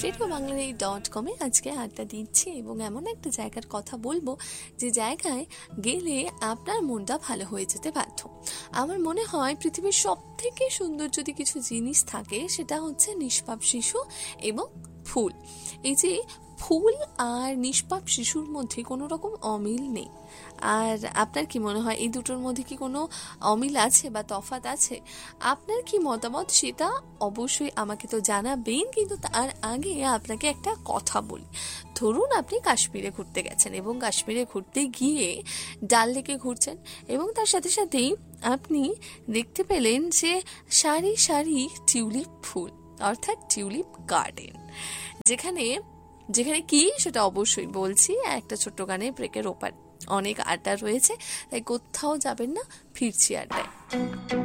রেডিওবাংলাদেশ.com-এ আজকে আড্ডা দিচ্ছি এবং এমন একটা জায়গার কথা বলবো যে জায়গায় গেলে আপনার মনটা ভালো হয়ে যেতে বাধ্য। আমার মনে হয় পৃথিবীর সব থেকে সুন্দর যদি কিছু জিনিস থাকে সেটা হচ্ছে নিষ্পাপ শিশু এবং ফুল। এই যে ফুল আর নিষ্পাপ শিশুর মধ্যে কোনো রকম অমিল নেই। আর আপনার কি মনে হয় এই দুটোর মধ্যে কি কোনো অমিল আছে বা তফাৎ আছে? আপনার কি মতামত সেটা অবশ্যই আমাকে তো জানাবেন, কিন্তু তার আগে আপনাকে একটা কথা বলি। ধরুন আপনি কাশ্মীরে ঘুরতে গেছেন এবং কাশ্মীরে ঘুরতে গিয়ে ডাল লেকে ঘুরছেন এবং তার সাথে সাথেই আপনি দেখতে পেলেন যে সারি সারি টিউলিপ ফুল, অর্থাৎ টিউলিপ গার্ডেন। যেখানে যেখানে কি সেটা অবশ্যই বলছি একটা ছোট্ট গানে ব্রেকের ওপার। অনেক আড্ডা রয়েছে, তাই কোথাও যাবেন না, ফিরছি আড্ডায়।